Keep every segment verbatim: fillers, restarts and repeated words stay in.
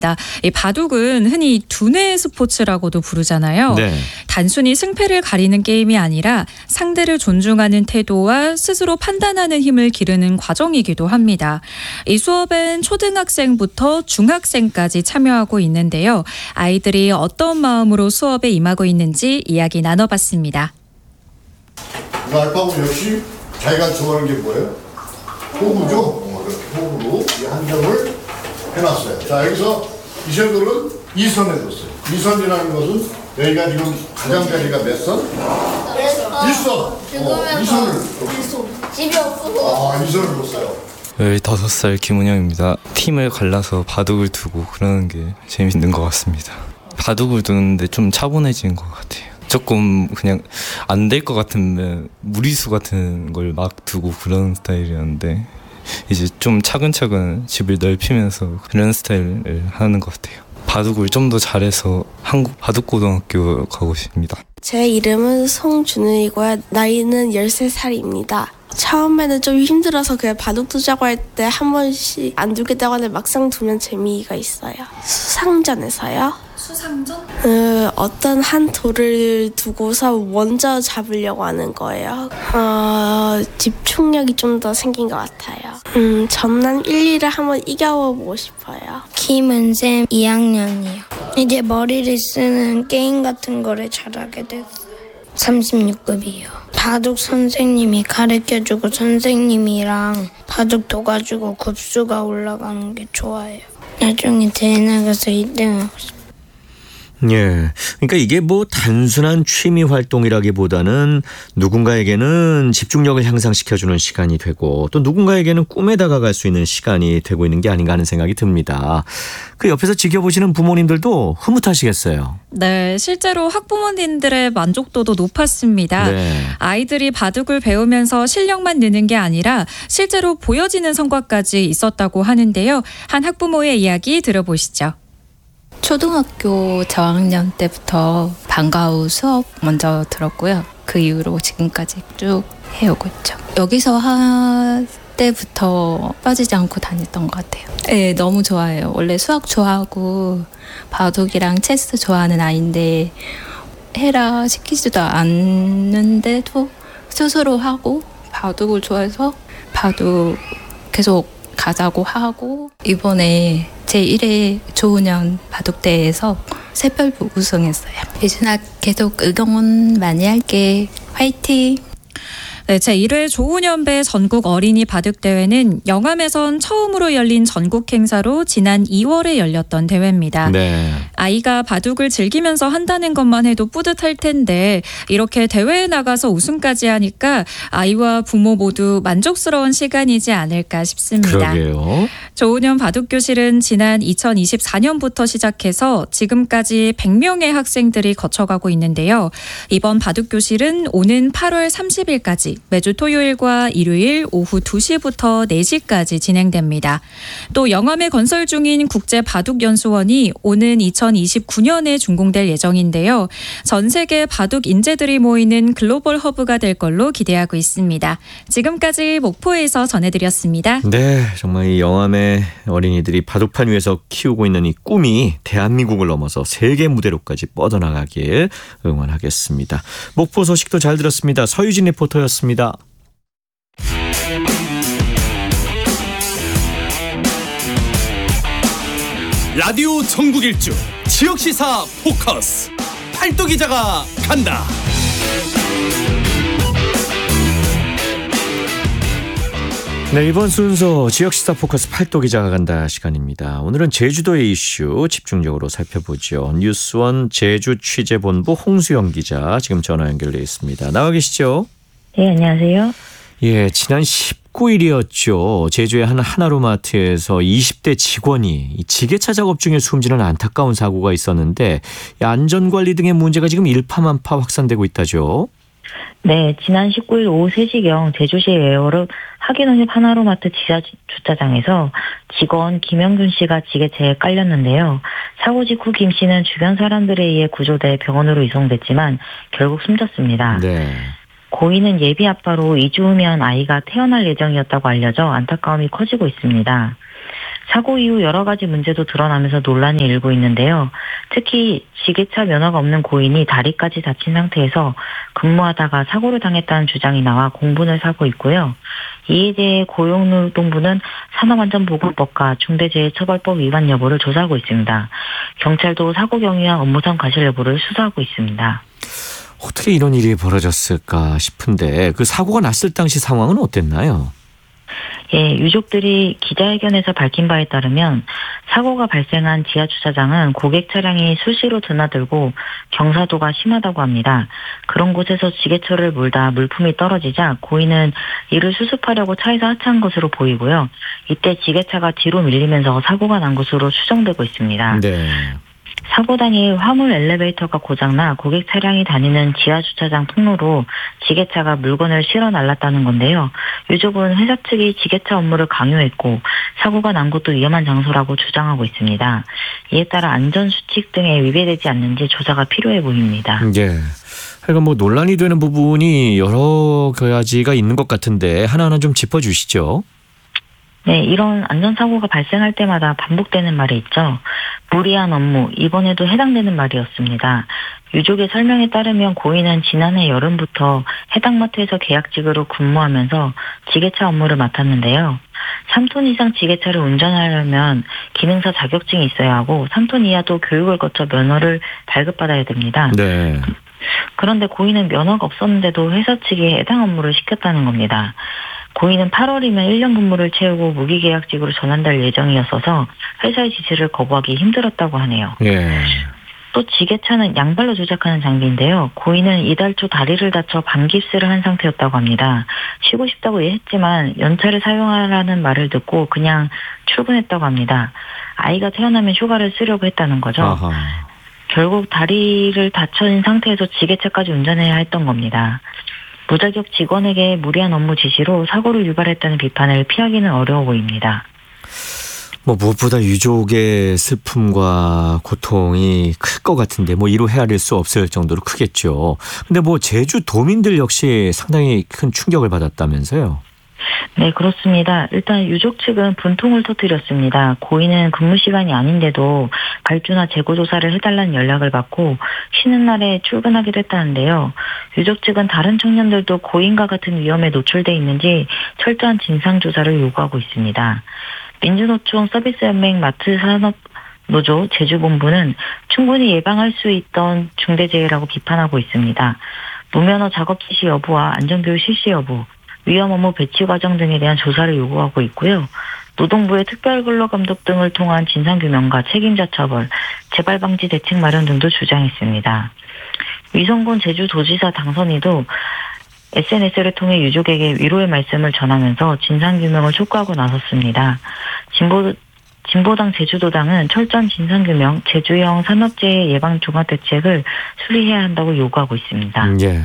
이 바둑은 흔히 두뇌 스포츠라고도 부르잖아요. 네. 단순히 승패를 가리는 게임이 아니라 상대를 존중하는 태도와 스스로 판단하는 힘을 기르는 과정이기도 합니다. 이 수업엔 초등학생부터 중학생까지 참여하고 있는데요. 아이들이 어떤 마음으로 수업에 임하고 있는지 이야기 나눠봤습니다. 알파고 역시 자기가 좋아하는 게 뭐예요? 호구죠. 어, 이렇게 호구로 이 한 점을 해놨어요. 자, 여기서 이 선들은 이 선 해줬어요. 이 선이라는 것은 여기가 지금 가장자리가 몇 선? 일 선. 어, 이 선을. 집이 없어서. 아, 이 선을 줬어요. 열다섯 살 김은영입니다. 팀을 갈라서 바둑을 두고 그러는 게 재밌는 것 같습니다. 바둑을 두는데 좀 차분해진 것 같아요. 조금 그냥 안 될 것 같으면 무리수 같은 걸 막 두고 그런 스타일이었는데 이제 좀 차근차근 집을 넓히면서 그런 스타일을 하는 것 같아요. 바둑을 좀 더 잘해서 한국 바둑고등학교 가고 싶습니다. 제 이름은 송준우이고요. 나이는 열세 살입니다. 처음에는 좀 힘들어서 그냥 바둑 두자고 할 때 한 번씩 안 두겠다고 하는데 막상 두면 재미가 있어요. 수상전에서요. 수상전? 그 어떤 한 돌을 두고서 먼저 잡으려고 하는 거예요. 어, 집중력이 좀 더 생긴 것 같아요. 음, 전남 일, 이를 한번 이겨보고 싶어요. 김은샘 이 학년이요. 이제 머리를 쓰는 게임 같은 거를 잘하게 됐어요. 삼십육 급이요. 바둑 선생님이 가르쳐주고 선생님이랑 바둑 둬가지고 급수가 올라가는 게 좋아요. 나중에 대회 나가서 일 등 하고 싶어요. 예. 그러니까 이게 뭐 단순한 취미 활동이라기보다는 누군가에게는 집중력을 향상시켜주는 시간이 되고 또 누군가에게는 꿈에 다가갈 수 있는 시간이 되고 있는 게 아닌가 하는 생각이 듭니다. 그 옆에서 지켜보시는 부모님들도 흐뭇하시겠어요. 네, 실제로 학부모님들의 만족도도 높았습니다. 네. 아이들이 바둑을 배우면서 실력만 느는 게 아니라 실제로 보여지는 성과까지 있었다고 하는데요. 한 학부모의 이야기 들어보시죠. 초등학교 저학년 때부터 방과 후 수업 먼저 들었고요. 그 이후로 지금까지 쭉 해오고 있죠. 여기서 할 때부터 빠지지 않고 다녔던 것 같아요. 네, 너무 좋아해요. 원래 수학 좋아하고 바둑이랑 체스 좋아하는 아이인데 해라 시키지도 않는데도 스스로 하고 바둑을 좋아해서 바둑 계속 가자고 하고 이번에 제일 회 조은현 바둑대회에서 새별부 우승했어요. 예준아 계속 응원 많이 할게. 화이팅! 네, 제일 회 조은현배 전국 어린이 바둑대회는 영암에선 처음으로 열린 전국 행사로 지난 이월에 열렸던 대회입니다. 네. 아이가 바둑을 즐기면서 한다는 것만 해도 뿌듯할 텐데 이렇게 대회에 나가서 우승까지 하니까 아이와 부모 모두 만족스러운 시간이지 않을까 싶습니다. 그러게요. 조은현 바둑교실은 지난 이천이십사 년부터 시작해서 지금까지 백 명의 학생들이 거쳐가고 있는데요. 이번 바둑교실은 오는 팔월 삼십일까지 매주 토요일과 일요일 오후 두 시부터 네 시까지 진행됩니다. 또 영암에 건설 중인 국제바둑연수원이 오는 이천이십구 년에 준공될 예정인데요. 전 세계 바둑 인재들이 모이는 글로벌 허브가 될 걸로 기대하고 있습니다. 지금까지 목포에서 전해드렸습니다. 네, 정말 이 영암의 어린이들이 바둑판 위에서 키우고 있는 이 꿈이 대한민국을 넘어서 세계 무대로까지 뻗어나가길 응원하겠습니다. 목포 소식도 잘 들었습니다. 서유진 리포터였습니다. 라디오 전국 일주 지역시사 포커스 팔도 기자가 간다. 네, 이번 순서 지역시사 포커스 팔도 기자가 간다 시간입니다. 오늘은 제주도의 이슈 집중적으로 살펴보죠. 뉴스원 제주 취재본부 홍수영 기자 지금 전화 연결돼 있습니다. 나와 계시죠? 네, 안녕하세요. 예, 지난 십구 일이었죠. 제주의 한 하나로마트에서 이십 대 직원이 지게차 작업 중에 숨지는 안타까운 사고가 있었는데 안전관리 등의 문제가 지금 일파만파 확산되고 있다죠. 네, 지난 십구 일 오후 세 시경 제주시 애월읍 하기농협 하나로마트 지하 주차장에서 직원 김영준 씨가 지게차에 깔렸는데요. 사고 직후 김 씨는 주변 사람들에 의해 구조돼 병원으로 이송됐지만 결국 숨졌습니다. 네. 고인은 예비 아빠로 이 주 후면 아이가 태어날 예정이었다고 알려져 안타까움이 커지고 있습니다. 사고 이후 여러 가지 문제도 드러나면서 논란이 일고 있는데요. 특히 지게차 면허가 없는 고인이 다리까지 다친 상태에서 근무하다가 사고를 당했다는 주장이 나와 공분을 사고 있고요. 이에 대해 고용노동부는 산업안전보건법과 중대재해처벌법 위반 여부를 조사하고 있습니다. 경찰도 사고 경위와 업무상 과실 여부를 수사하고 있습니다. 어떻게 이런 일이 벌어졌을까 싶은데 그 사고가 났을 당시 상황은 어땠나요? 예, 유족들이 기자회견에서 밝힌 바에 따르면 사고가 발생한 지하주차장은 고객 차량이 수시로 드나들고 경사도가 심하다고 합니다. 그런 곳에서 지게차를 몰다 물품이 떨어지자 고인은 이를 수습하려고 차에서 하차한 것으로 보이고요. 이때 지게차가 뒤로 밀리면서 사고가 난 것으로 추정되고 있습니다. 네. 사고 당일 화물 엘리베이터가 고장나 고객 차량이 다니는 지하주차장 통로로 지게차가 물건을 실어 날랐다는 건데요. 유족은 회사 측이 지게차 업무를 강요했고 사고가 난 곳도 위험한 장소라고 주장하고 있습니다. 이에 따라 안전수칙 등에 위배되지 않는지 조사가 필요해 보입니다. 예. 하여간 뭐 논란이 되는 부분이 여러 가지가 있는 것 같은데 하나하나 좀 짚어주시죠. 네, 이런 안전사고가 발생할 때마다 반복되는 말이 있죠. 무리한 업무, 이번에도 해당되는 말이었습니다. 유족의 설명에 따르면 고인은 지난해 여름부터 해당 마트에서 계약직으로 근무하면서 지게차 업무를 맡았는데요. 삼 톤 이상 지게차를 운전하려면 기능사 자격증이 있어야 하고 삼 톤 이하도 교육을 거쳐 면허를 발급받아야 됩니다. 네. 그런데 고인은 면허가 없었는데도 회사 측이 해당 업무를 시켰다는 겁니다. 고인은 팔월이면 일 년 근무를 채우고 무기계약직으로 전환될 예정이었어서 회사의 지시를 거부하기 힘들었다고 하네요. 예. 또 지게차는 양발로 조작하는 장비인데요. 고인은 이달 초 다리를 다쳐 반깁스를 한 상태였다고 합니다. 쉬고 싶다고 했지만 연차를 사용하라는 말을 듣고 그냥 출근했다고 합니다. 아이가 태어나면 휴가를 쓰려고 했다는 거죠. 아하. 결국 다리를 다쳐진 상태에서 지게차까지 운전해야 했던 겁니다. 무자격 직원에게 무리한 업무 지시로 사고를 유발했다는 비판을 피하기는 어려워 보입니다. 뭐 무엇보다 유족의 슬픔과 고통이 클 것 같은데 뭐 이루 헤아릴 수 없을 정도로 크겠죠. 근데 뭐 제주 도민들 역시 상당히 큰 충격을 받았다면서요? 네, 그렇습니다. 일단 유족 측은 분통을 터뜨렸습니다. 고인은 근무 시간이 아닌데도 발주나 재고 조사를 해달라는 연락을 받고 쉬는 날에 출근하기도 했다는데요. 유족 측은 다른 청년들도 고인과 같은 위험에 노출돼 있는지 철저한 진상조사를 요구하고 있습니다. 민주노총 서비스연맹 마트산업노조 제주본부는 충분히 예방할 수 있던 중대재해라고 비판하고 있습니다. 무면허 작업 지시 여부와 안전교육 실시 여부, 위험 업무 배치 과정 등에 대한 조사를 요구하고 있고요. 노동부의 특별근로감독 등을 통한 진상규명과 책임자 처벌, 재발방지 대책 마련 등도 주장했습니다. 위성군 제주도지사 당선인도 에스엔에스를 통해 유족에게 위로의 말씀을 전하면서 진상규명을 촉구하고 나섰습니다. 진보, 진보당 제주도당은 철저한 진상규명, 제주형 산업재해 예방 종합대책을 수리해야 한다고 요구하고 있습니다. 예.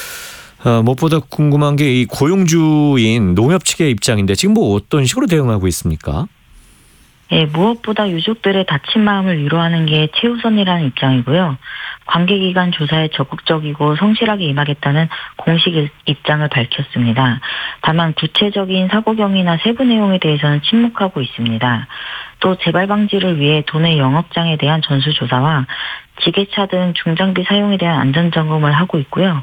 어, 무엇보다 궁금한 게 이 고용주인 농협 측의 입장인데 지금 뭐 어떤 식으로 대응하고 있습니까? 예, 무엇보다 유족들의 다친 마음을 위로하는 게 최우선이라는 입장이고요. 관계기관 조사에 적극적이고 성실하게 임하겠다는 공식 입장을 밝혔습니다. 다만 구체적인 사고 경위나 세부 내용에 대해서는 침묵하고 있습니다. 또 재발 방지를 위해 도내 영업장에 대한 전수조사와 지게차 등 중장비 사용에 대한 안전점검을 하고 있고요.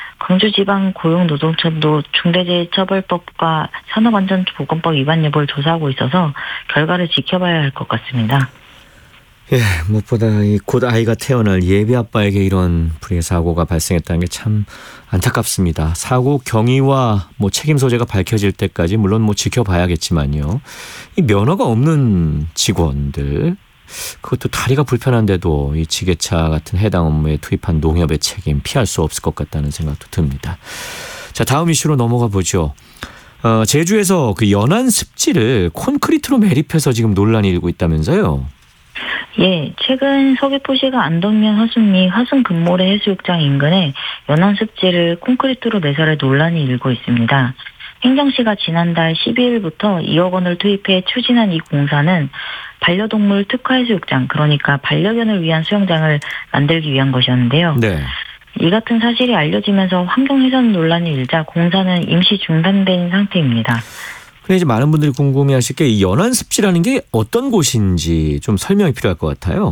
광주지방고용노동청도 중대재해처벌법과 산업안전보건법 위반 여부를 조사하고 있어서 결과를 지켜봐야 할 것 같습니다. 예, 무엇보다 곧 아이가 태어날 예비 아빠에게 이런 불의의 사고가 발생했다는 게 참 안타깝습니다. 사고 경위와 뭐 책임 소재가 밝혀질 때까지 물론 뭐 지켜봐야겠지만요. 이 면허가 없는 직원들, 그것도 다리가 불편한데도 이 지게차 같은 해당 업무에 투입한 농협의 책임 피할 수 없을 것 같다는 생각도 듭니다. 자, 다음 이슈로 넘어가 보죠. 어, 제주에서 그 연안 습지를 콘크리트로 매립해서 지금 논란이 일고 있다면서요? 예, 최근 서귀포시가 안덕면 화순리 화순금모래 해수욕장 인근에 연안 습지를 콘크리트로 매설해 논란이 일고 있습니다. 행정시가 지난달 십이일부터 이억 원을 투입해 추진한 이 공사는 반려동물 특화해수욕장, 그러니까 반려견을 위한 수영장을 만들기 위한 것이었는데요. 네. 이 같은 사실이 알려지면서 환경훼손 논란이 일자 공사는 임시 중단된 상태입니다. 근데 이제 많은 분들이 궁금해하실 게 이 연안습지라는 게 어떤 곳인지 좀 설명이 필요할 것 같아요.